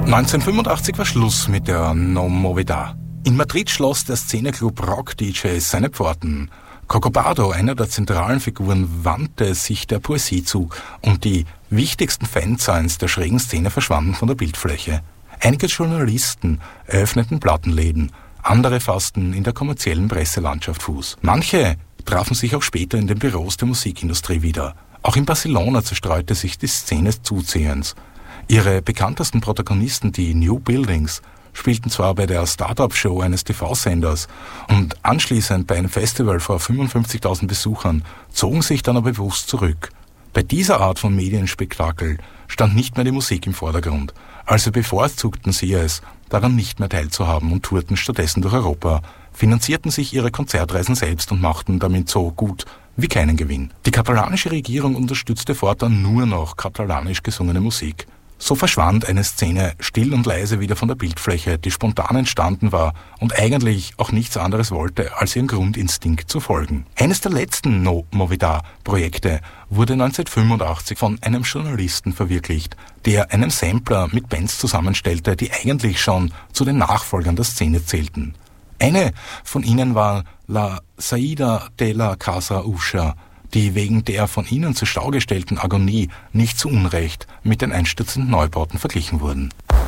1985 war Schluss mit der No Movida. In Madrid schloss der Szeneclub Rock DJs seine Pforten. Coco Pardo, einer der zentralen Figuren, wandte sich der Poesie zu und die wichtigsten Fansigns der schrägen Szene verschwanden von der Bildfläche. Einige Journalisten eröffneten Plattenläden, andere fassten in der kommerziellen Presselandschaft Fuß. Manche trafen sich auch später in den Büros der Musikindustrie wieder. Auch in Barcelona zerstreute sich die Szene zusehends. Ihre bekanntesten Protagonisten, die New Buildings, spielten zwar bei der Start-up-Show eines TV-Senders und anschließend bei einem Festival vor 55.000 Besuchern, zogen sich dann aber bewusst zurück. Bei dieser Art von Medienspektakel stand nicht mehr die Musik im Vordergrund, also bevorzugten sie es, daran nicht mehr teilzuhaben und tourten stattdessen durch Europa, finanzierten sich ihre Konzertreisen selbst und machten damit so gut wie keinen Gewinn. Die katalanische Regierung unterstützte fortan nur noch katalanisch gesungene Musik. So verschwand eine Szene still und leise wieder von der Bildfläche, die spontan entstanden war und eigentlich auch nichts anderes wollte, als ihrem Grundinstinkt zu folgen. Eines der letzten No Movida-Projekte wurde 1985 von einem Journalisten verwirklicht, der einen Sampler mit Bands zusammenstellte, die eigentlich schon zu den Nachfolgern der Szene zählten. Eine von ihnen war La Saída de la Casa Usha, die wegen der von ihnen zur Schau gestellten Agonie nicht zu Unrecht mit den einstürzenden Neubauten verglichen wurden.